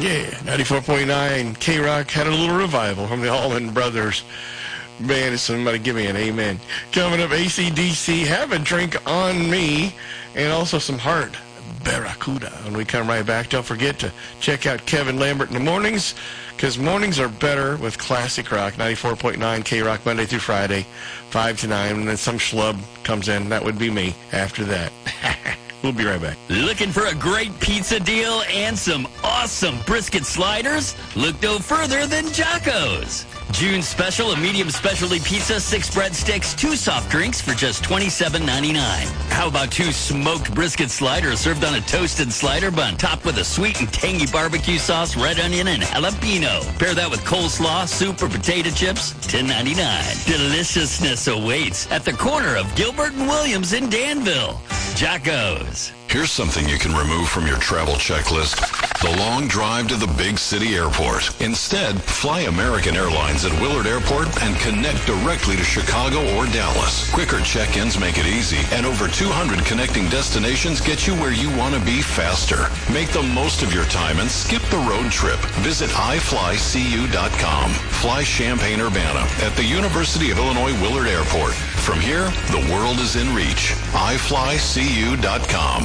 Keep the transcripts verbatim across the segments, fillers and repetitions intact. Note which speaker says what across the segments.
Speaker 1: Yeah, ninety-four point nine K-Rock had a little revival from the Allman Brothers Band. Somebody give me an amen. Coming up, A C D C, Have a Drink on Me, and also some Heart, Barracuda. When we come right back, don't forget to check out Kevin Lambert in the mornings, because mornings are better with classic rock. ninety-four point nine K-Rock, Monday through Friday, five to nine, and then some schlub comes in. That would be me after that. We'll be right back.
Speaker 2: Looking for a great pizza deal and some awesome brisket sliders? Look no further than Jocko's. June special, a medium specialty pizza, six breadsticks, two soft drinks for just twenty-seven ninety-nine. How about two smoked brisket sliders served on a toasted slider bun, topped with a sweet and tangy barbecue sauce, red onion, and jalapeno. Pair that with coleslaw, soup, or potato chips, ten ninety-nine. Deliciousness awaits at the corner of Gilbert and Williams in Danville. Jocko's.
Speaker 3: Here's something you can remove from your travel checklist: the long drive to the big city airport. Instead, fly American Airlines at Willard Airport and connect directly to Chicago or Dallas. Quicker check-ins make it easy, and over two hundred connecting destinations get you where you want to be faster. Make the most of your time and skip the road trip. Visit i fly c u dot com. Fly Champaign-Urbana at the University of Illinois Willard Airport. From here, the world is in reach. i fly c u dot com.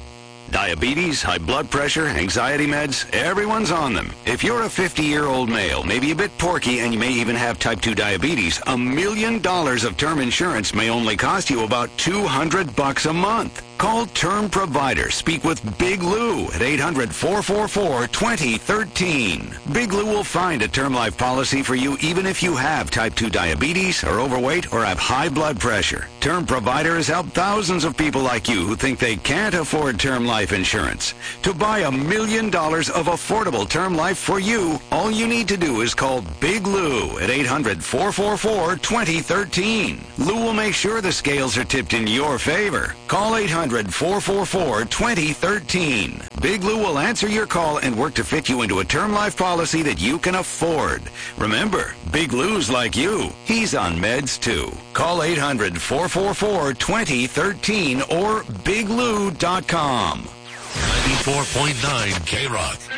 Speaker 4: Diabetes, high blood pressure, anxiety meds, everyone's on them. If you're a fifty-year-old male, maybe a bit porky, and you may even have type two diabetes, a million dollars of term insurance may only cost you about two hundred bucks a month. Call Term Provider. Speak with Big Lou at eight hundred, four four four, two zero one three. Big Lou will find a term life policy for you even if you have type two diabetes, are overweight, or have high blood pressure. Term Provider has helped thousands of people like you who think they can't afford term life insurance. To buy a million dollars of affordable term life for you, all you need to do is call Big Lou at eight hundred, four four four, two zero one three. Lou will make sure the scales are tipped in your favor. Call eight hundred, four four four, two zero one three. Big Lou will answer your call and work to fit you into a term life policy that you can afford. Remember, Big Lou's like you. He's on meds too. Call eight hundred, four four four, two zero one three or big lou dot com.
Speaker 5: ninety-four point nine K-Rock.